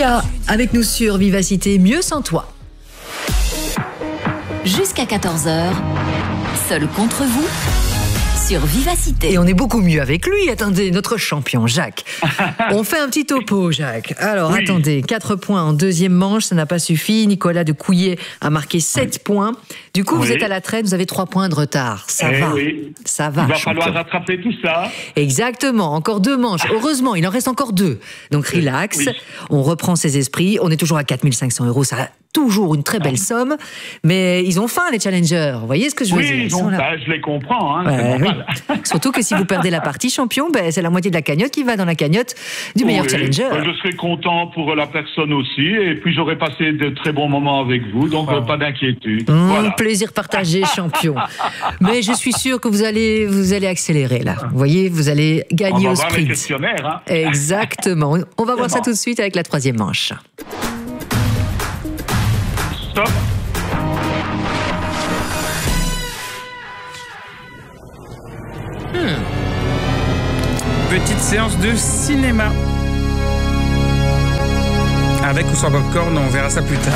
Sia, avec nous sur Vivacité, mieux sans toi. Jusqu'à 14h, seul contre vous, sur Vivacité. Et on est beaucoup mieux avec lui. Attendez, notre champion, Jacques. On fait un petit topo, Jacques. Alors, oui. Attendez, 4 points en deuxième manche, ça n'a pas suffi. Nicolas de Couillet a marqué 7 points. Du coup, vous êtes à la traîne, vous avez 3 points de retard. Ça va. Oui. Ça va. Il va falloir rattraper tout ça. Exactement. Encore 2 manches. Heureusement, il en reste encore 2. Donc, relax. Oui. On reprend ses esprits. On est toujours à 4 500 €. Ça toujours une très belle somme, mais ils ont faim, les challengers. Vous voyez ce que je veux dire? Oui, je les comprends. Hein, oui. Surtout que si vous perdez la partie champion, c'est la moitié de la cagnotte qui va dans la cagnotte du meilleur challenger. Je serai content pour la personne aussi, et puis j'aurai passé de très bons moments avec vous, donc pas d'inquiétude. Voilà. Plaisir partagé, champion. Mais je suis sûr que vous allez accélérer là. Vous voyez, vous allez gagner au sprint. On va voir les questionnaires. Hein. Exactement. On va voir ça tout de suite avec la 3e manche. Stop. Petite séance de cinéma. Avec ou sans popcorn, on verra ça plus tard.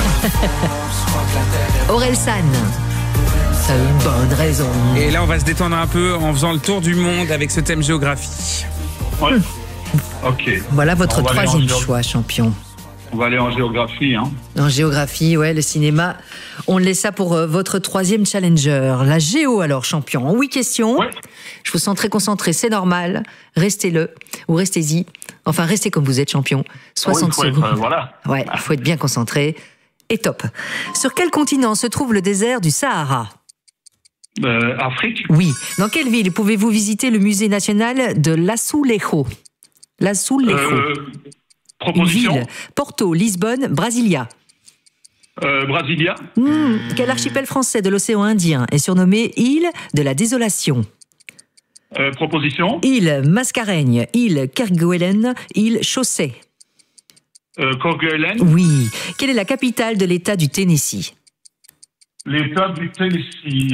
Orelsan. Ça a une bonne raison. Et là, on va se détendre un peu en faisant le tour du monde avec ce thème géographie. Ouais. Ok. Voilà votre 3e choix, champion. On va aller en géographie. Hein. En géographie, ouais, le cinéma. On laisse ça pour votre 3e challenger. La géo, alors, champion. En 8 questions. Ouais. Je vous sens très concentré, c'est normal. Restez-le, ou restez-y. Enfin, restez comme vous êtes, champion. 60 secondes. Ouais, il faut être bien concentré. Et top. Sur quel continent se trouve le désert du Sahara? Afrique. Oui. Dans quelle ville pouvez-vous visiter le musée national de l'Azulejo? L'Azulejo. Proposition. Une ville. Porto, Lisbonne, Brasilia. Brasilia. Quel archipel français de l'océan Indien est surnommé île de la désolation? Proposition. Île Mascareigne, île Kerguelen, île Chaussée. Kerguelen. Oui. Quelle est la capitale de l'État du Tennessee? L'État du Tennessee.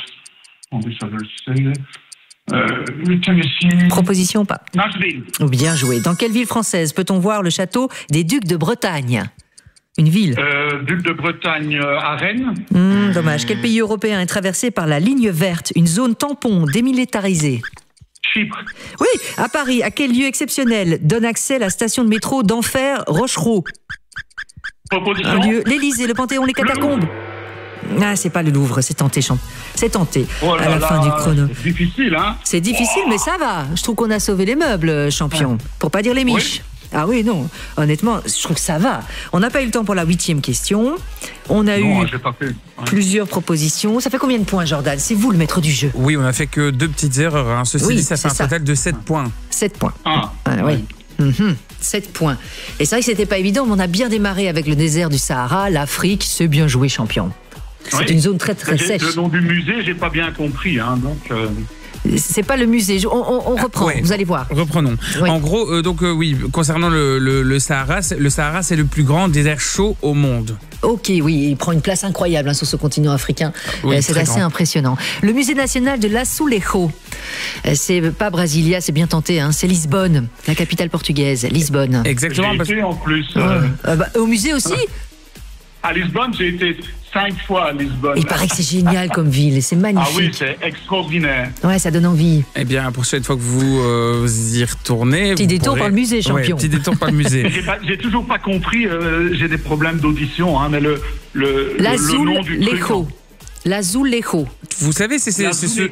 Ça je le sais. Le Tennessee. Proposition pas. Nashville. Bien joué. Dans quelle ville française peut-on voir le château des Ducs de Bretagne? Une ville. Ducs de Bretagne à Rennes. Dommage. Quel pays européen est traversé par la ligne verte, une zone tampon démilitarisée? Chypre. Oui, à Paris. À quel lieu exceptionnel donne accès la station de métro d'Enfer Rochereau? Proposition. Un lieu. L'Élysée, le Panthéon, les catacombes. Ah, c'est pas le Louvre, c'est tenté, c'est tenté. À la fin du chrono. C'est difficile, hein? C'est difficile, mais ça va. Je trouve qu'on a sauvé les meubles, champion. Pour pas dire les miches. Oui. Ah oui, non. Honnêtement, je trouve que ça va. On n'a pas eu le temps pour la 8e question. On a eu plusieurs propositions. Ça fait combien de points, Jordan? C'est vous le maître du jeu. Oui, on a fait que 2 petites erreurs. Hein. Ceci dit, ça fait un total de 7 points. 7 points. Oui. 7 points. Et c'est vrai que c'était pas évident, mais on a bien démarré avec le désert du Sahara, l'Afrique. C'est bien joué, champion. C'est une zone très très sèche. Le nom du musée, j'ai pas bien compris, hein, donc. C'est pas le musée. On reprend. Vous allez voir. Reprenons. Oui. En gros, concernant le Sahara, c'est le plus grand désert chaud au monde. Ok, oui, il prend une place incroyable sur ce continent africain. Oui, c'est assez impressionnant. Le musée national de l'Azulejo, c'est pas Brasilia, c'est bien tenté, hein, c'est Lisbonne, la capitale portugaise, Lisbonne. Exactement. J'ai été en plus. Au musée aussi. À Lisbonne, j'ai été 5 fois à Lisbonne. Il paraît que c'est génial comme ville et c'est magnifique. Ah oui, c'est extraordinaire. Ouais, ça donne envie. Eh bien, la prochaine fois que vous y retournez... Petit détour par le musée, champion. Petit détour par le musée. J'ai toujours pas compris, j'ai des problèmes d'audition, hein, mais le nom du truc... L'Azulejo. Vous savez, c'est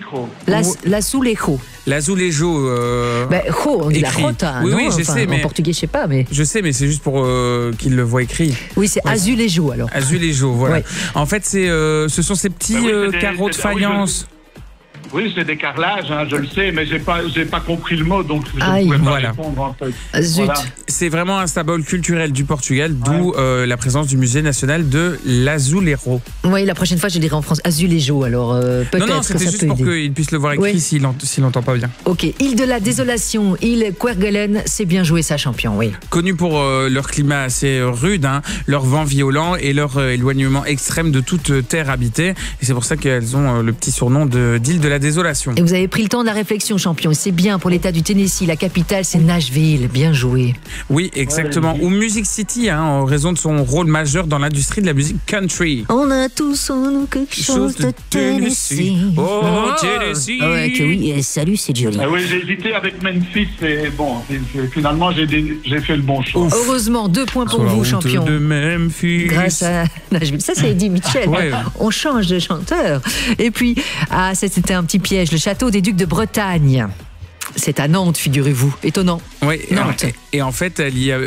l'Azulejo. L'Azulejo. On dit la rota. Oui, je sais, mais en portugais, je sais pas, mais. Je sais, mais c'est juste pour qu'il le voit écrit. Oui, c'est Azulejo alors. Azulejo, voilà. Ouais. En fait, ce sont ces petits carreaux de faïence. Oui, c'est des carrelages, hein, je le sais, mais j'ai pas compris le mot, donc je ne pouvais pas répondre en fait. Zut. Voilà. C'est vraiment un symbole culturel du Portugal, d'où la présence du musée national de l'Azulejo. Oui, la prochaine fois je dirai en France Azulejo, alors peut-être. Non, c'était juste pour qu'il puisse le voir écrit s'il n'entend pas bien. Ok, île de la désolation, île Kerguelen, c'est bien joué ça, champion, oui. Connu pour leur climat assez rude, hein, leur vent violent et leur éloignement extrême de toute terre habitée. Et c'est pour ça qu'elles ont le petit surnom d'île de la la désolation. Et vous avez pris le temps de la réflexion, champion. Et c'est bien pour l'État du Tennessee. La capitale, c'est Nashville. Bien joué. Oui, exactement. Ou Music City, en raison de son rôle majeur dans l'industrie de la musique country. On a tous en nous quelque chose de Tennessee. Oh, Tennessee. Ouais, que oui. Salut, c'est joli. Oui, j'ai hésité avec Memphis, et bon, finalement, j'ai fait le bon choix. Heureusement, 2 points pour vous, champion. De Memphis. Grâce à Nashville. Ça, c'est Eddie Mitchell. Ouais. On change de chanteur. Et puis, c'était un petit piège. Le château des Ducs de Bretagne. C'est à Nantes, figurez-vous. Étonnant. Oui, Nantes. Et en fait,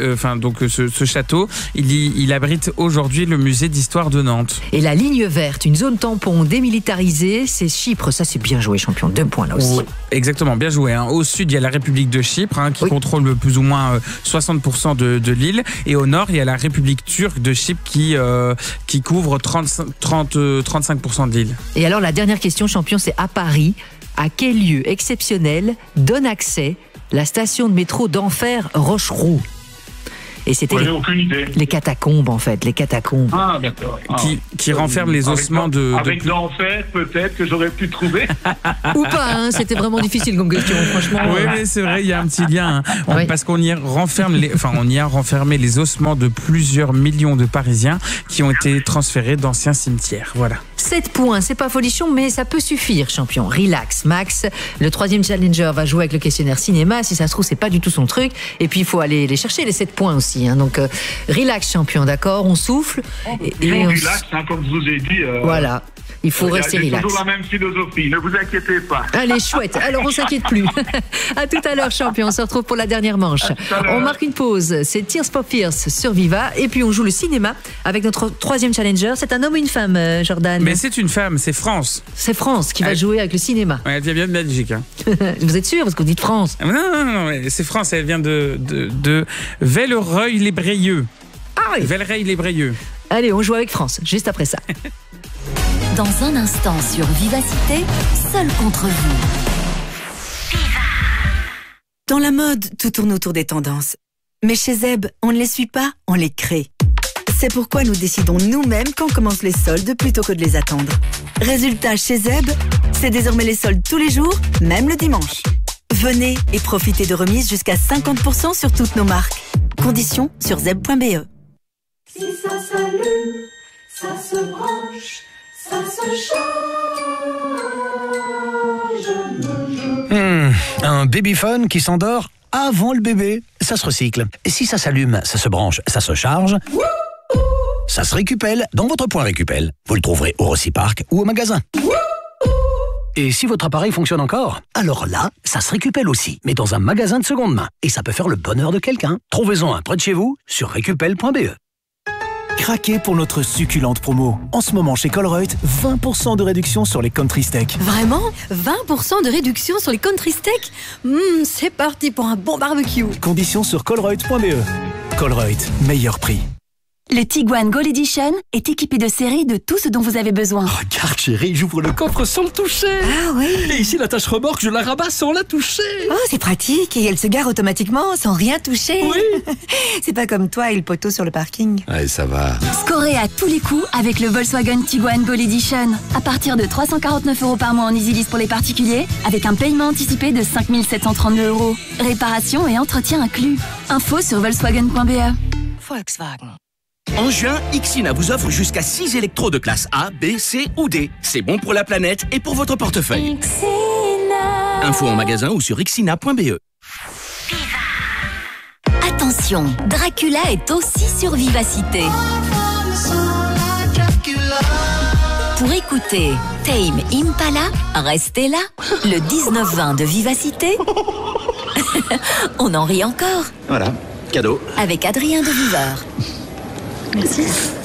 ce château, il abrite aujourd'hui le musée d'histoire de Nantes. Et la ligne verte, une zone tampon démilitarisée, c'est Chypre. Ça, c'est bien joué, champion. 2 points là aussi. Oui, exactement, bien joué. Au sud, il y a la République de Chypre qui contrôle plus ou moins 60% de l'île. Et au nord, il y a la République turque de Chypre qui couvre 35% de l'île. Et alors, la dernière question, champion, c'est à Paris. À quel lieu exceptionnel donne accès la station de métro d'Enfer Rochereau? Et c'était j'ai aucune idée. Les catacombes, en fait, les catacombes. Ah, d'accord. Qui renferment les ossements Avec l'enfer, peut-être que j'aurais pu trouver. Ou pas, c'était vraiment difficile comme question, franchement. Oui, mais c'est vrai, il y a un petit lien. Oui. Parce qu'on y a renfermé les ossements de plusieurs millions de Parisiens qui ont été transférés d'anciens cimetières. Voilà. 7 points, c'est pas folichon, mais ça peut suffire, champion. Relax, Max. Le 3e challenger va jouer avec le questionnaire cinéma. Si ça se trouve, c'est pas du tout son truc. Et puis, il faut aller les chercher, les 7 points aussi. Donc, relax, champion, d'accord? On souffle. Et relax, comme je vous ai dit. Voilà. Il faut rester relax. C'est toujours la même philosophie, ne vous inquiétez pas. Allez, chouette. Alors, on s'inquiète plus. À tout à l'heure, champion. On se retrouve pour la dernière manche. On marque une pause. C'est Tears for Fears sur Viva. Et puis, on joue le cinéma avec notre 3e challenger. C'est un homme ou une femme, Jordan? Mais c'est une femme, c'est France. C'est France qui va jouer avec le cinéma. Ouais, elle vient bien de Belgique. Vous êtes sûr? Parce que vous dites France. Non, c'est France. Elle vient de Vellereuil-les-Brayeux. Ah oui. Vellereuil-les-Brayeux. Allez, on joue avec France, juste après ça. Dans un instant sur Vivacité, seul contre vous. Dans la mode, tout tourne autour des tendances. Mais chez Zeb, on ne les suit pas, on les crée. C'est pourquoi nous décidons nous-mêmes quand commencent les soldes plutôt que de les attendre. Résultat, chez Zeb, c'est désormais les soldes tous les jours, même le dimanche. Venez et profitez de remises jusqu'à 50% sur toutes nos marques. Conditions sur zeb.be. Si ça s'allume, ça se branche, ça se charge. Un babyphone qui s'endort avant le bébé, ça se recycle. Et si ça s'allume, ça se branche, ça se charge, ça se récupelle dans votre point Récupel. Vous le trouverez au Rociparc ou au magasin. Et si votre appareil fonctionne encore, alors là, ça se récupelle aussi, mais dans un magasin de seconde main. Et ça peut faire le bonheur de quelqu'un. Trouvez-en un près de chez vous sur récupel.be. Craquez pour notre succulente promo. En ce moment chez Colruyt, 20% de réduction sur les country steaks. Vraiment? 20% de réduction sur les country steaks? C'est parti pour un bon barbecue. Conditions sur colruyt.be. Colruyt, meilleur prix. Le Tiguan Gold Edition est équipé de série de tout ce dont vous avez besoin. Regarde chérie, j'ouvre le coffre sans le toucher. Ah oui. Et ici la tâche remorque, je la rabats sans la toucher. Oh, c'est pratique et elle se gare automatiquement sans rien toucher. Oui. C'est pas comme toi et le poteau sur le parking. Allez, ça va. Scorez à tous les coups avec le Volkswagen Tiguan Gold Edition. À partir de 349 € par mois en EasyLease pour les particuliers, avec un paiement anticipé de 5 732 €. Réparation et entretien inclus. Info sur volkswagen.be. Volkswagen. En juin, Ixina vous offre jusqu'à 6 électros de classe A, B, C ou D. C'est bon pour la planète et pour votre portefeuille. Ixina. Info en magasin ou sur ixina.be. Attention, Dracula est aussi sur Vivacité. Pour écouter Tame Impala, restez là. Le 19-20 de Vivacité. On en rit encore. Voilà, cadeau. Avec Adrien de Viveur. Merci.